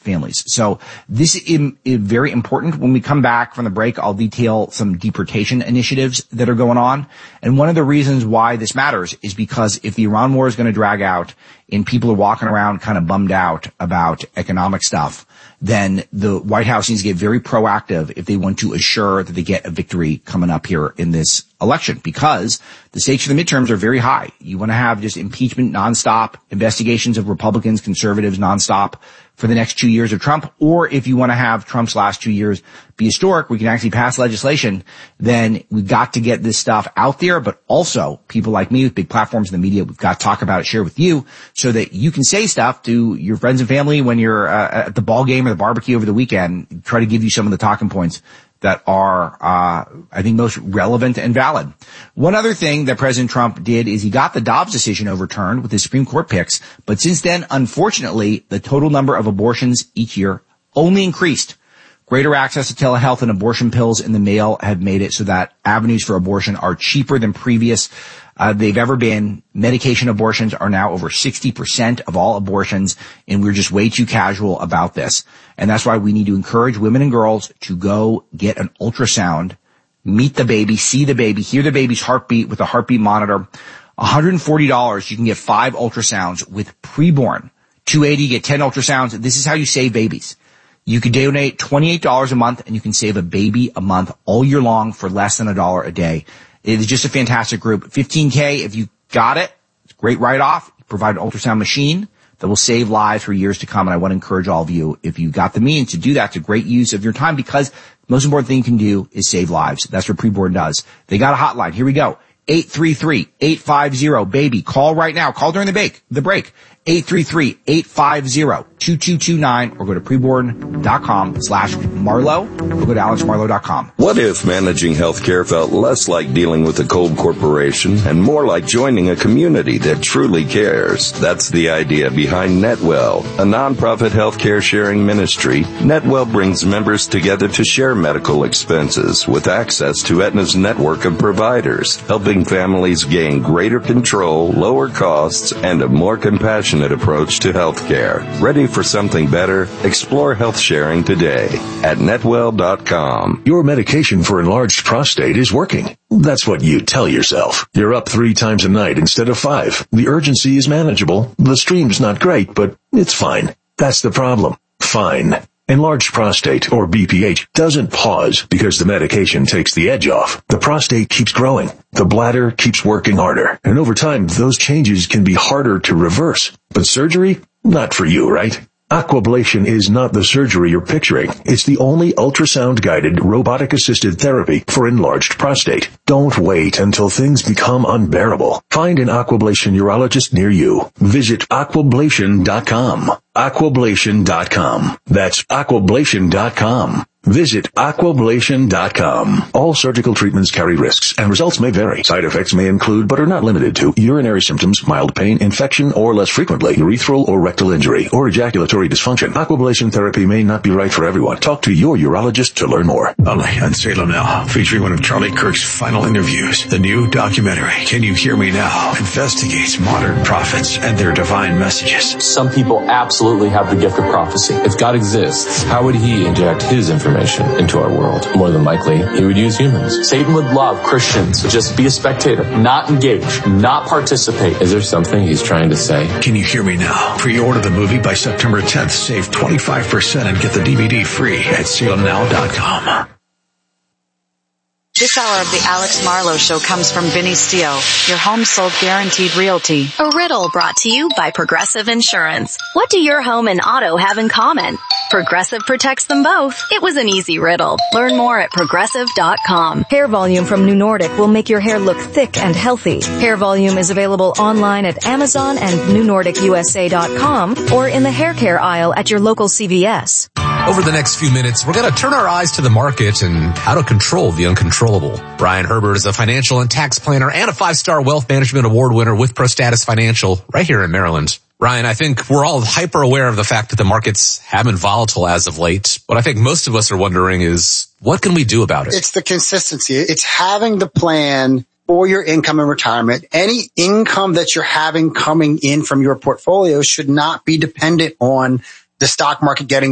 families. So this is very important. When we come back from the break, I'll detail some deportation initiatives that are going on. And one of the reasons why this matters is because if the Iran war is going to drag out and people are walking around kind of bummed out about economic stuff, then the White House needs to get very proactive if they want to assure that they get a victory coming up here in this election, because the stakes for the midterms are very high. You want to have just impeachment nonstop, investigations of Republicans, conservatives nonstop for the next 2 years of Trump. Or if you want to have Trump's last 2 years be historic, we can actually pass legislation, then we've got to get this stuff out there. But also people like me with big platforms in the media, we've got to talk about it, share with you so that you can say stuff to your friends and family when you're at the ball game or the barbecue over the weekend. Try to give you some of the talking points that are, I think, most relevant and valid. One other thing that President Trump did is he got the Dobbs decision overturned with his Supreme Court picks. But since then, unfortunately, the total number of abortions each year only increased. Greater access to telehealth and abortion pills in the mail have made it so that avenues for abortion are cheaper than previous they've ever been. Medication abortions are now over 60% of all abortions, and we're just way too casual about this. And that's why we need to encourage women and girls to go get an ultrasound, meet the baby, see the baby, hear the baby's heartbeat with a heartbeat monitor. $140, you can get 5 ultrasounds with preborn. $280, you get 10 ultrasounds. This is how you save babies. You could donate $28 a month, and you can save a baby a month all year long for less than $1 a day. It is just a fantastic group. $15K if you got it. It's a great write-off. Provide an ultrasound machine that will save lives for years to come. And I want to encourage all of you, if you got the means to do that, it's a great use of your time, because the most important thing you can do is save lives. That's what Preborn does. They got a hotline. Here we go. 833-850-BABY. Call right now. Call during the break. 833-850-2229, or go to preborn.com/Marlowe, or go to alexmarlowe.com. What if managing healthcare felt less like dealing with a cold corporation and more like joining a community that truly cares? That's the idea behind Netwell, a nonprofit healthcare sharing ministry. Netwell brings members together to share medical expenses with access to Aetna's network of providers, helping families gain greater control, lower costs, and a more compassionate approach to healthcare. Ready for something better? Explore health sharing today at netwell.com. Your medication for enlarged prostate is working. That's what you tell yourself. You're up 3 times a night instead of 5. The urgency is manageable. The stream's not great, but it's fine. That's the problem. Fine. Enlarged prostate, or BPH, doesn't pause because the medication takes the edge off. The prostate keeps growing. The bladder keeps working harder. And over time, those changes can be harder to reverse. But surgery? Not for you, right? Aquablation is not the surgery you're picturing. It's the only ultrasound-guided, robotic-assisted therapy for enlarged prostate. Don't wait until things become unbearable. Find an Aquablation urologist near you. Visit aquablation.com. Aquablation.com. That's aquablation.com. Visit aquablation.com. All surgical treatments carry risks, and results may vary. Side effects may include, but are not limited to, urinary symptoms, mild pain, infection, or less frequently, urethral or rectal injury, or ejaculatory dysfunction. Aquablation therapy may not be right for everyone. Talk to your urologist to learn more. Only on Salem Now, featuring one of Charlie Kirk's final interviews. The new documentary, Can You Hear Me Now?, investigates modern prophets and their divine messages. Some people absolutely have the gift of prophecy. If God exists, how would he inject his information into our world? More than likely, he would use humans. Satan would love Christians to just be a spectator, not engage, not participate. Is there something he's trying to say? Can You Hear Me Now? Pre-order the movie by September 10th. Save 25% and get the DVD free at salemnow.com. This hour of the Alex Marlowe Show comes from Vinny Steele, your home sold guaranteed realty. A riddle brought to you by Progressive Insurance. What do your home and auto have in common? Progressive protects them both. It was an easy riddle. Learn more at progressive.com. Hair Volume from New Nordic will make your hair look thick and healthy. Hair Volume is available online at Amazon and NewNordicUSA.com, or in the hair care aisle at your local CVS. Over the next few minutes, we're going to turn our eyes to the market and how to control the uncontrollable. Brian Herbert is a financial and tax planner and a 5-star wealth management award winner with ProStatus Financial right here in Maryland. Ryan, I think we're all hyper aware of the fact that the markets have been volatile as of late. What I think most of us are wondering is, what can we do about it? It's the consistency. It's having the plan for your income and retirement. Any income that you're having coming in from your portfolio should not be dependent on the stock market getting